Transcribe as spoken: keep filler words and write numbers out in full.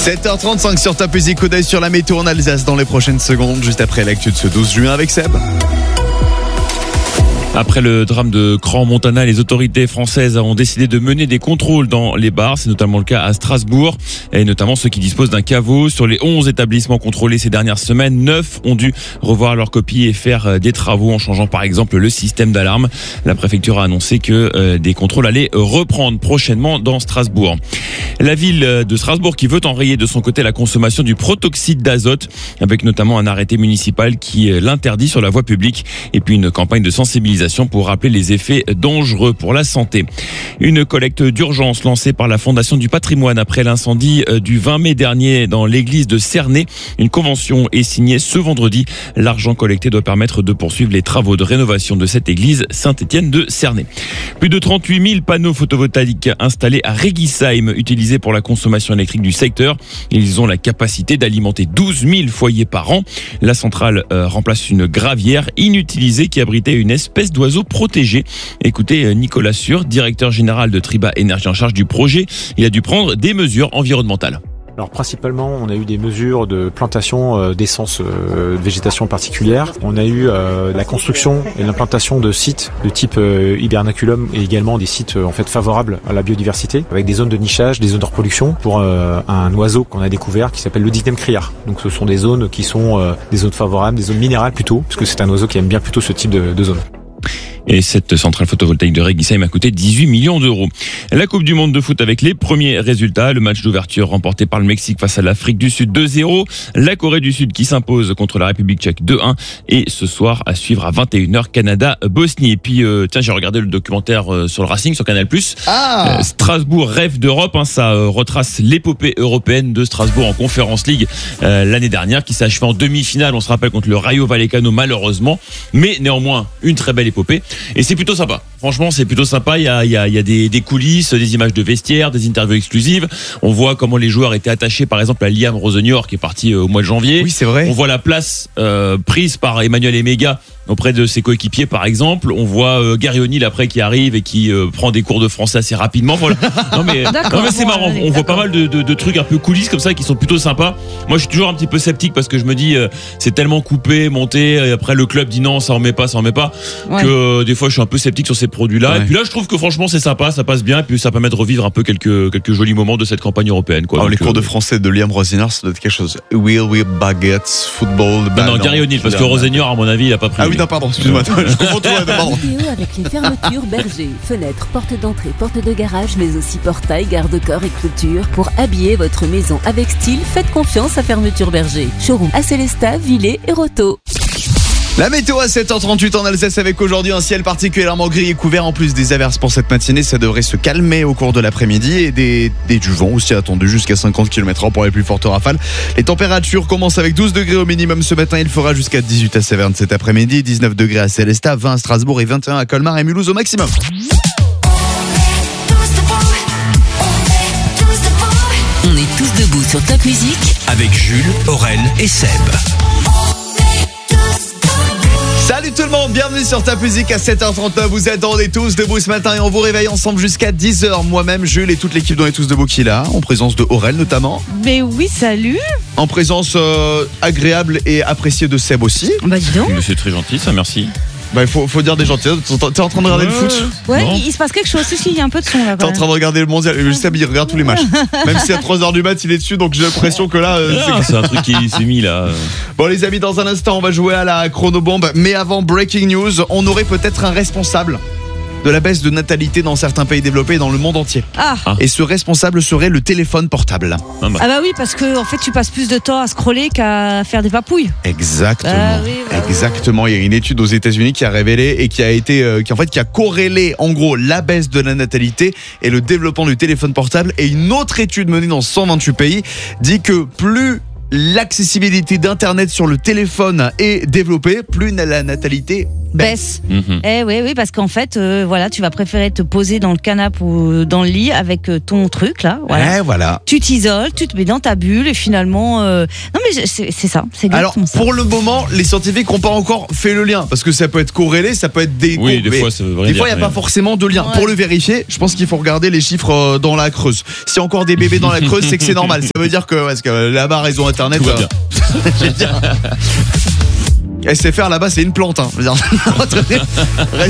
sept heures trente-cinq sur Top Music, coup d'œil sur la météo en Alsace dans les prochaines secondes, juste après l'actu de ce douze juin avec Seb. Après le drame de Crans-Montana, les autorités françaises ont décidé de mener des contrôles dans les bars. C'est notamment le cas à Strasbourg, et notamment ceux qui disposent d'un caveau. Sur les onze établissements contrôlés ces dernières semaines, neuf ont dû revoir leur copie et faire des travaux en changeant par exemple le système d'alarme. La préfecture a annoncé que euh, des contrôles allaient reprendre prochainement dans Strasbourg. La ville de Strasbourg qui veut enrayer de son côté la consommation du protoxyde d'azote, avec notamment un arrêté municipal qui l'interdit sur la voie publique, et puis une campagne de sensibilisation pour rappeler les effets dangereux pour la santé. Une collecte d'urgence lancée par la Fondation du Patrimoine après l'incendie du vingt mai dernier dans l'église de Cernay. Une convention est signée ce vendredi. L'argent collecté doit permettre de poursuivre les travaux de rénovation de cette église Saint-Étienne de Cernay. Plus de trente-huit mille panneaux photovoltaïques installés à Régisheim, utilisés pour la consommation électrique du secteur. Ils ont la capacité d'alimenter douze mille foyers par an. La centrale euh, remplace une gravière inutilisée qui abritait une espèce d'oiseau protégé. Écoutez Nicolas Sûr, directeur général de Triba Énergie en charge du projet. Il a dû prendre des mesures environnementales. Alors principalement, on a eu des mesures de plantation euh, d'essence euh, de végétation particulière. On a eu euh, la construction et l'implantation de sites de type euh, hibernaculum et également des sites euh, en fait favorables à la biodiversité, avec des zones de nichage, des zones de reproduction pour euh, un oiseau qu'on a découvert qui s'appelle le Dictème criard. Donc ce sont des zones qui sont euh, des zones favorables, des zones minérales plutôt, puisque c'est un oiseau qui aime bien plutôt ce type de, de zone. Et cette centrale photovoltaïque de Régisheim a coûté dix-huit millions d'euros. La Coupe du Monde de foot avec les premiers résultats. Le match d'ouverture remporté par le Mexique face à l'Afrique du Sud deux zéro. La Corée du Sud qui s'impose contre la République tchèque deux un. Et ce soir, à suivre à vingt et une heures, Canada-Bosnie. Et puis, euh, tiens, j'ai regardé le documentaire euh, sur le Racing sur Canal plus. Ah euh, Strasbourg, rêve d'Europe. Hein, ça euh, retrace l'épopée européenne de Strasbourg en Conference League euh, l'année dernière, qui s'est achevée en demi-finale. On se rappelle contre le Rayo Vallecano, malheureusement. Mais néanmoins, une très belle épopée. Et c'est plutôt sympa. Franchement, c'est plutôt sympa. Il y a, il y a, il y a des, des coulisses, des images de vestiaires, des interviews exclusives. On voit comment les joueurs étaient attachés, par exemple, à Liam Rosenior, qui est parti au mois de janvier. Oui, c'est vrai. On voit la place euh, prise par Emmanuel Emega auprès de ses coéquipiers, par exemple. On voit euh, Gary O'Neill après qui arrive et qui euh, prend des cours de français assez rapidement. Voilà. Non mais, non mais c'est marrant. On voit pas mal de, de, de trucs un peu coulisses comme ça qui sont plutôt sympas. Moi, je suis toujours un petit peu sceptique parce que je me dis euh, c'est tellement coupé, monté. Et après, le club dit non, ça en met pas, ça en met pas. Ouais. Que euh, des fois, je suis un peu sceptique sur ces produits-là. Ouais. Et puis là, je trouve que franchement, c'est sympa, ça passe bien. Et puis ça permet de revivre un peu quelques quelques jolis moments de cette campagne européenne. Quoi. Alors, Donc, les cours euh, de français de Liam Rosenior, ça doit être quelque chose. Will, will, baguettes, football. Non, non, Gary O'Neill, parce que Rosenior, à mon avis, il a pas pris. Ah oui, non, pardon, excuse-moi. Je confonds tout, pardon. Météo avec les fermetures Berger, fenêtres, portes d'entrée, portes de garage, mais aussi portail, garde-corps et clôture. Pour habiller votre maison avec style, faites confiance à Fermeture Berger. Showroom à Célestat, Villers et Roto. La météo à sept heures trente-huit en Alsace avec aujourd'hui un ciel particulièrement gris et couvert en plus des averses pour cette matinée. Ça devrait se calmer au cours de l'après-midi et des, des du vent aussi attendu jusqu'à cinquante kilomètres heure pour les plus fortes rafales. Les températures commencent avec douze degrés au minimum ce matin. Il fera jusqu'à dix-huit à Saverne cet après-midi, dix-neuf degrés à Célestat, vingt à Strasbourg et vingt et un à Colmar et Mulhouse au maximum. On est tous debout sur Top Music avec Jules, Aurel et Seb. Salut tout le monde, bienvenue sur Top Music à sept heures trente-neuf. Vous attendez tous debout ce matin et on vous réveille ensemble jusqu'à dix heures. Moi-même, Jules et toute l'équipe d'On est tous debout qui est là, en présence de Aurel notamment. Mais oui, salut. En présence euh, agréable et appréciée de Seb aussi. Bah dis donc. C'est très gentil, ça, merci. Bah il faut, faut dire des gentils. T'es en train de regarder ouais, le foot? Ouais, il, il se passe quelque chose. Si, il y a un peu de son là. T'es en train de regarder le mondial. Le Seb il regarde tous les matchs. Même si à trois heures du mat il est dessus, donc j'ai l'impression que là. Euh, ah, c'est... c'est un truc qui s'est mis là. Bon les amis, dans un instant on va jouer à la chronobombe. Mais avant, breaking news, on aurait peut-être un responsable de la baisse de natalité dans certains pays développés et dans le monde entier. Ah. Et ce responsable serait le téléphone portable. Ah bah, ah bah oui, parce que en fait tu passes plus de temps à scroller qu'à faire des papouilles. Exactement. Ah oui, bah Exactement. Il y a une étude aux États-Unis qui a révélé et qui a été, euh, qui en fait qui a corrélé en gros la baisse de la natalité et le développement du téléphone portable. Et une autre étude menée dans cent vingt-huit pays dit que plus l'accessibilité d'internet sur le téléphone est développée, plus la natalité baisse. Mhm. Eh oui, oui, parce qu'en fait, euh, voilà, tu vas préférer te poser dans le canapé ou dans le lit avec euh, ton truc là. Voilà. Eh, voilà. Tu t'isoles, tu te mets dans ta bulle et finalement, euh... non mais c'est, c'est ça, c'est Alors, exactement ça. pour le moment, les scientifiques n'ont pas encore fait le lien parce que ça peut être corrélé, ça peut être des. Oui, des fois, ça veut rien Des fois, il dire, n'y a pas ouais. forcément de lien. Ouais. Pour le vérifier, je pense qu'il faut regarder les chiffres euh, dans la Creuse. S'il y a encore des bébés dans la Creuse, c'est que c'est normal. Ça veut dire que, ouais, parce que euh, là-bas, réseau internet. Tout va bien. Je veux dire, S F R là-bas, c'est une plante. Hein. Je veux dire,